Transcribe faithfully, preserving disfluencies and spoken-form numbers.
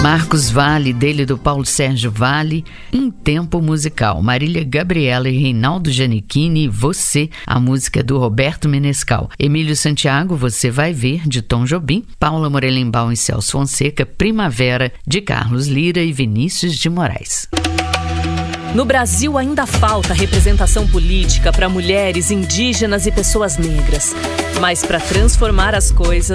Marcos Valle, dele do Paulo Sérgio Valle, Um Tempo Musical. Marília Gabriela e Reinaldo Giannichini, Você, a música é do Roberto Menescal. Emílio Santiago, Você Vai Ver, de Tom Jobim. Paula Morelenbaum e Celso Fonseca, Primavera, de Carlos Lira e Vinícius de Moraes. No Brasil ainda falta representação política para mulheres, indígenas e pessoas negras. Mas para transformar as coisas,